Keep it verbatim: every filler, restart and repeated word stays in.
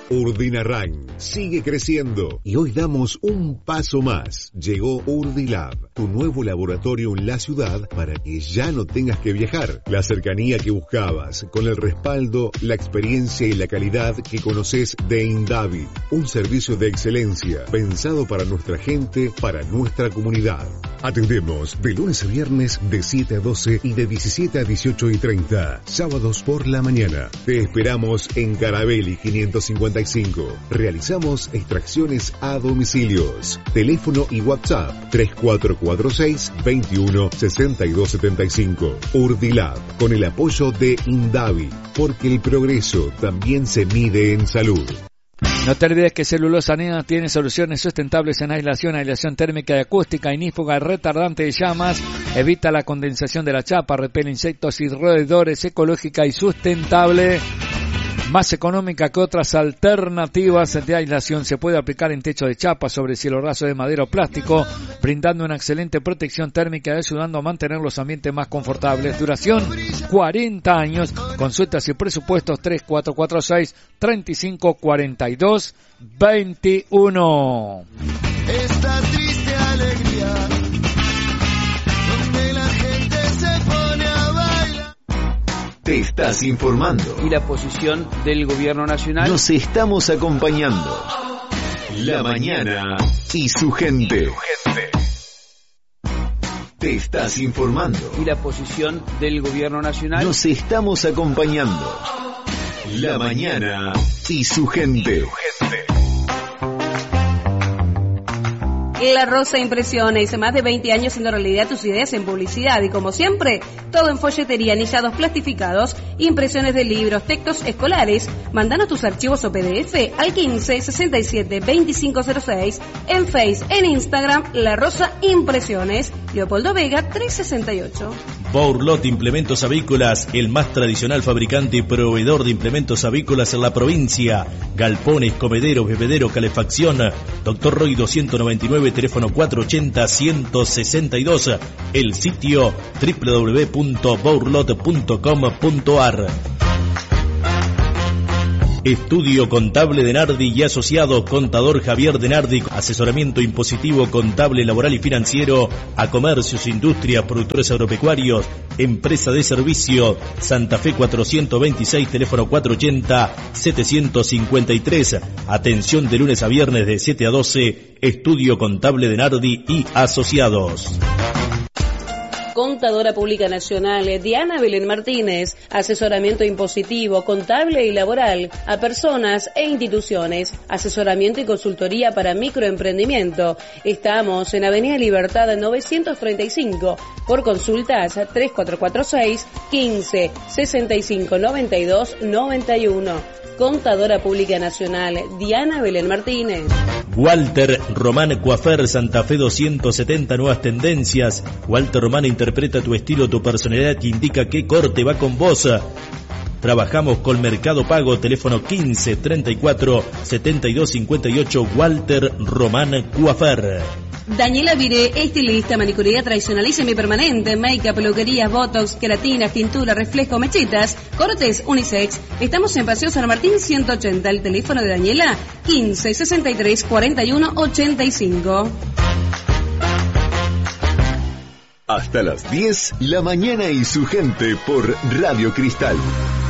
Urdinarrain sigue creciendo y hoy damos un paso más. Llegó Urdilab, tu nuevo laboratorio en la ciudad para que ya no tengas que viajar. La cercanía que buscabas, con el respaldo, la experiencia y la calidad que conoces de Indavi. Un servicio de excelencia pensado para nuestra gente, para nuestra comunidad. Atendemos de lunes a viernes de siete a doce y de diecisiete a dieciocho y treinta. Sábados por la mañana. Te esperamos en Carabelli quinientos cincuenta y cinco. Realizamos extracciones a domicilios. Teléfono y WhatsApp tres cuatro cuatro seis, veintiuno, sesenta y dos setenta y cinco. Urdilab, con el apoyo de Indavi, porque el progreso también se mide en salud. No te olvides que Celulosa Nena tiene soluciones sustentables en aislación, aislación térmica y acústica, inífuga, retardante de llamas, evita la condensación de la chapa, repele insectos y roedores, ecológica y sustentable. Más económica que otras alternativas de aislación, se puede aplicar en techo de chapa, sobre cielo raso de madera o plástico, brindando una excelente protección térmica y ayudando a mantener los ambientes más confortables. Duración cuarenta años. Consultas y presupuestos tres cuatro cuatro seis, treinta y cinco cuarenta y dos veintiuno. Esta triste alegría donde la gente se pone a bailar. Te estás informando. Y la posición del gobierno nacional. Nos estamos acompañando. La mañana y su gente. Te estás informando. Y la posición del gobierno nacional. Nos estamos acompañando. La mañana y su gente. La Rosa Impresiones, más de veinte años haciendo realidad tus ideas en publicidad y como siempre, todo en folletería, anillados plastificados, impresiones de libros, textos escolares. Mándanos tus archivos o P D F al quince, sesenta y siete, veinticinco cero seis, en Face, en Instagram, La Rosa Impresiones, Leopoldo Vega trescientos sesenta y ocho. Bourlot Implementos Avícolas, el más tradicional fabricante y proveedor de implementos avícolas en la provincia. Galpones, comederos, bebederos, calefacción. Doctor Roy doscientos noventa y nueve, teléfono cuatrocientos ochenta, ciento sesenta y dos. El sitio doble u doble u doble u punto bourlot punto com punto a r. Estudio Contable de Nardi y Asociados, Contador Javier de Nardi, asesoramiento impositivo, contable, laboral y financiero a comercios, industrias, productores agropecuarios, empresa de servicio, Santa Fe cuatrocientos veintiséis, teléfono cuatrocientos ochenta, setecientos cincuenta y tres, atención de lunes a viernes de siete a doce, Estudio Contable de Nardi y Asociados. Contadora Pública Nacional, Diana Belén Martínez, asesoramiento impositivo, contable y laboral a personas e instituciones, asesoramiento y consultoría para microemprendimiento. Estamos en Avenida Libertad novecientos treinta y cinco, por consultas tres cuatro cuatro seis, quince, sesenta y cinco, noventa y dos, noventa y uno. Contadora Pública Nacional, Diana Belén Martínez. Walter Román Coafer, Santa Fe doscientos setenta, nuevas tendencias. Walter Román interpreta tu estilo, tu personalidad, que indica qué corte va con vos. Trabajamos con Mercado Pago, teléfono quince, treinta y cuatro, setenta y dos, cincuenta y ocho, Walter Román Coafer. Daniela Viré, estilista, manicuría tradicional y semipermanente, make-up, peluquerías, botox, queratinas, tintura, reflejo, mechetas, cortes, unisex. Estamos en Paseo San Martín ciento ochenta. El teléfono de Daniela, quince, sesenta y tres, cuarenta y uno, ochenta y cinco. Hasta las diez, La mañana y su gente por Radio Cristal.